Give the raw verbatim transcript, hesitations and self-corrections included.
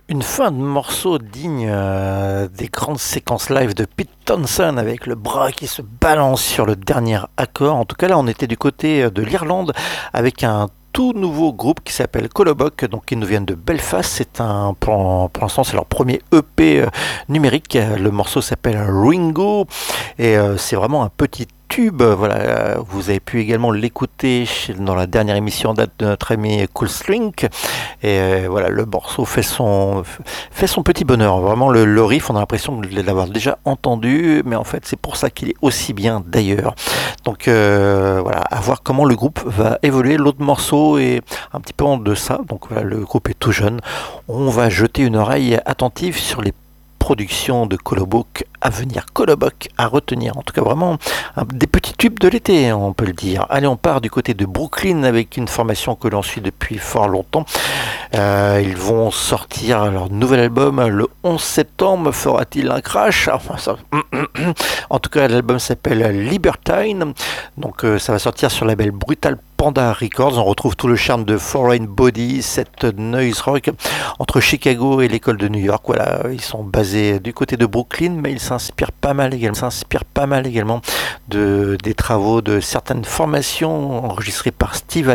Une fin de morceau digne euh, des grandes séquences live de Pete Townshend avec le bras qui se balance sur le dernier accord. En tout cas là on était du côté de l'Irlande avec un tout nouveau groupe qui s'appelle Colobok, donc ils nous viennent de Belfast. C'est un, pour, pour l'instant c'est leur premier E P euh, numérique. Le morceau s'appelle Ringo et euh, c'est vraiment un petit tube. Voilà, vous avez pu également l'écouter dans la dernière émission date de notre ami Cool Slink. Et euh, voilà, le morceau fait son, fait son petit bonheur. Vraiment, le, le riff, on a l'impression de l'avoir déjà entendu, mais en fait, c'est pour ça qu'il est aussi bien d'ailleurs. Donc euh, voilà, à voir comment le groupe va évoluer. L'autre morceau est un petit peu en deçà. Donc voilà, le groupe est tout jeune. On va jeter une oreille attentive sur les production de Colobok à venir, Colobok à retenir, en tout cas vraiment un, des petits tubes de l'été, on peut le dire. Allez, on part du côté de Brooklyn avec une formation que l'on suit depuis fort longtemps. Euh, ils vont sortir leur nouvel album le onze septembre. Fera-t-il un crash? Enfin, ça... En tout cas, l'album s'appelle Libertine, donc euh, ça va sortir sur le label Brutal Panda Records. On retrouve tout le charme de Foreign Body, cette noise rock entre Chicago et l'école de New York. Voilà, ils sont basés du côté de Brooklyn, mais ils s'inspirent pas mal également, s'inspirent pas mal également de, des travaux de certaines formations enregistrées par Steve